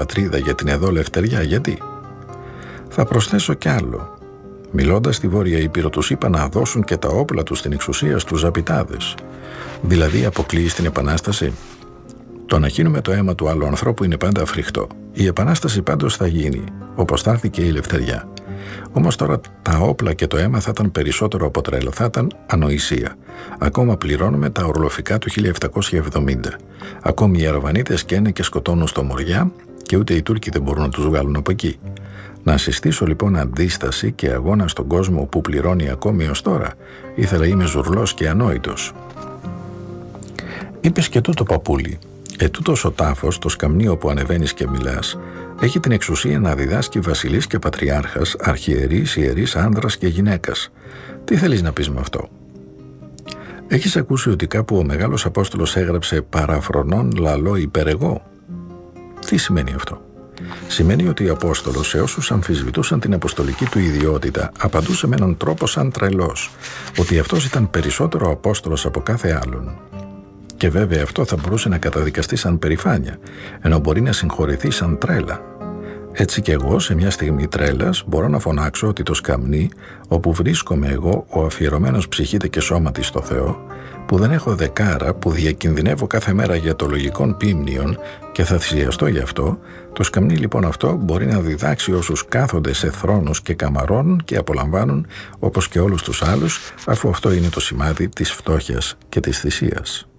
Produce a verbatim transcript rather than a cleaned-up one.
πατρίδα για την εδώ λευτεριά, γιατί? Θα προσθέσω κι άλλο. Μιλώντας στη Βόρεια Ήπειρο, τους είπα να δώσουν και τα όπλα τους στην εξουσία στους Ζαπιτάδες. Δηλαδή αποκλείει την Επανάσταση. Το να χύνουμε το αίμα του άλλου ανθρώπου είναι πάντα φρικτό. Η Επανάσταση πάντως θα γίνει, όπως θα έρθει και η ελευθεριά. Όμως τώρα τα όπλα και το αίμα θα ήταν περισσότερο από τρέλο, θα ήταν ανοησία. Ακόμα πληρώνουμε τα ορλοφικά του χίλια επτακόσια εβδομήντα. Ακόμη οι Αραβανίτες καίνε και σκοτώνουν στο Μοριά και ούτε οι Τούρκοι δεν μπορούν να τους βγάλουν από εκεί. Να συστήσω λοιπόν αντίσταση και αγώνα στον κόσμο που πληρώνει ακόμη ως τώρα, ήθελα είμαι ζουρλός και ανόητος. Είπες και τούτο, παππούλη. Ετούτος ο τάφος, το σκαμνίο που ανεβαίνεις και μιλάς, έχει την εξουσία να διδάσκει βασιλής και πατριάρχας, αρχιερείς, ιερείς, άνδρας και γυναίκας. Τι θέλεις να πεις με αυτό? Έχεις ακούσει ότι κάπου ο μεγάλος Απόστολος έγραψε «παραφρονών λαλώ υπερεγώ»? Τι σημαίνει αυτό? Σημαίνει ότι ο Απόστολος σε όσους αμφισβητούσαν την αποστολική του ιδιότητα απαντούσε με έναν τρόπο σαν τρελός, ότι αυτός ήταν περισσότερο Απόστολος από κάθε άλλον. Και βέβαια αυτό θα μπορούσε να καταδικαστεί σαν περηφάνεια, ενώ μπορεί να συγχωρηθεί σαν τρέλα. Έτσι και εγώ σε μια στιγμή τρέλας μπορώ να φωνάξω ότι το σκαμνί, όπου βρίσκομαι εγώ ο αφιερωμένος ψυχήτε και σώματι στο Θεό, που δεν έχω δεκάρα, που διακινδυνεύω κάθε μέρα για το λογικόν ποίμνιον και θα θυσιαστώ γι' αυτό, το σκαμνί λοιπόν αυτό μπορεί να διδάξει όσους κάθονται σε θρόνους και καμαρώνουν και απολαμβάνουν όπως και όλους τους άλλους, αφού αυτό είναι το σημάδι της φτώχειας και της θυσίας.